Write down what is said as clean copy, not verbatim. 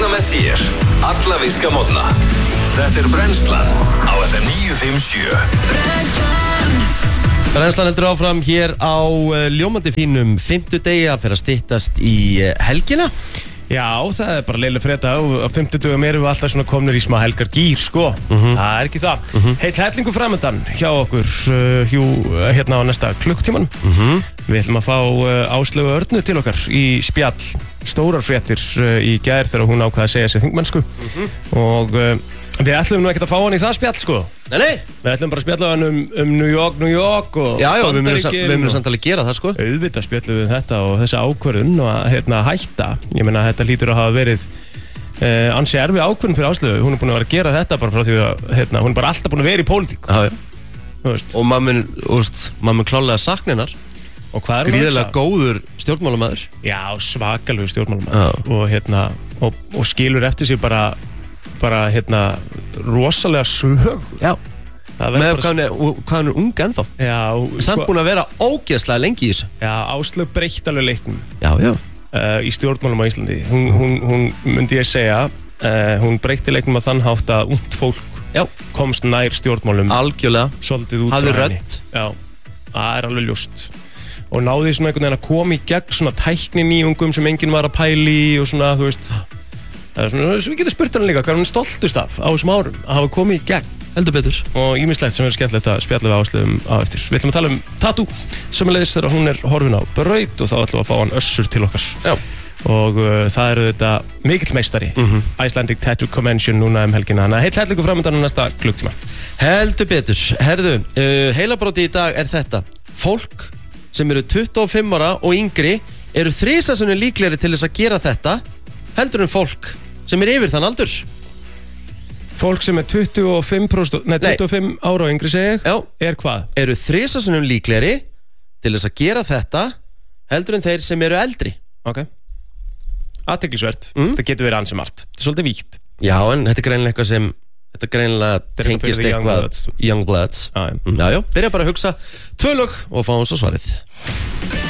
Vakna með þér alla virka morgna. Þetta Brennslan á FM 957. Brennslan heldur áfram hér á ljómandi fínum fimmtudegi að fyrir að styttast í helgina. Já, það bara leiðileg frétta á 50 dögum erum við alltaf svona komnir í smá helgar gýr, sko. Það ekki það. Heill hellingu framöndan hjá okkur hérna á næsta klukktíman. Við ætlum að fá Áslaugu Örnu til okkar í spjall, stórar fréttir í gær þegar hún ákvað að segja sér þingmennsku. Og við ætlum nú ekkert að fá hann í það spjall, sko. Nei. Við ætlum bara að spjalla hann um New York og Já, við munum samt alveg gera það, sko. Auðvitað spjallum við þetta og þessa ákvörðun og hætta. Ég meina, þetta lítur að hafa verið ansi erfið ákvörðun fyrir Áslaugu. Hún búin að vera að gera þetta bara frá því að hún bara alltaf búin að vera í pólitík. Já. Og maður mun klálega sakna hennar. Og hvað er hún gríðarlega góður stjórnmálamaður. Já, svakalegur stjórnmálamaður. Og skilur eftir sig bara rosalega sög. Já. Með hvað hann er ung ennþá. Já. Samt búin að vera ógeðslega lengi í þessu. Já, Áslaug breytt alveg leiknum. Já. Í stjórnmálum á Íslandi. Hún myndi ég segja, hún breytti leiknum að þann hátt að ungt fólk komst nær stjórnmálum. Algjörlega. Svolítið út frá henni. Hafði rödd. Já, það er alveg ljóst. Og náði svona einhvern veginn að koma í gegn svona tækni nýjungum sem enginn var að pæli og svona, þú veist. Það er svona, við getum spurt hann líka hvað hún er stoltust af á þessum árum að hafa komið í gegn. Heldur betur. Og ýmislegt sem er skemmtilegt að spjalla við Áslaugu á eftir. Við ætlum að tala tattoo sem er leiðist þegar hún er horfin á braut og þá ætlum við að fá hann Össur til okkar. Já. Og það eru þetta mikill meistari. Icelandic Tattoo Convention núna helgina. Þannig að heill hellingu framöndan á næsta klukktíma. Heldur betur. Herðu, heilabróti í dag er þetta. Fólk sem eru 25 ára og yngri eru þrisvarsinnum líklegri til þess að gera þetta heldur en fólk sem er yfir þann aldur. Fólk sem er 25 ára og yngri segir, er hvað? Eru þrisvarsinnum líklegri til þess að gera þetta heldur en þeir sem eru eldri. Ok. Athyglisvert. Þetta getur verið ansi margt. Þetta er svolítið víkt. Já, en þetta er greinilega eitthvað sem tengist eitthvað Young Bloods. Já, byrja bara að hugsa 2 lög og fá svo svarið.